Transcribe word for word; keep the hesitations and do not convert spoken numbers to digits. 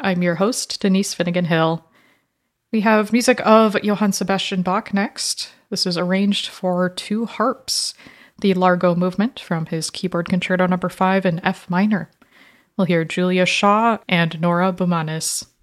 I'm your host, Denise Finnegan Hill. We have music of Johann Sebastian Bach next. This is arranged for two harps, the Largo movement from his keyboard concerto number five in F minor. We'll hear Julia Shaw and Nora Boumanis.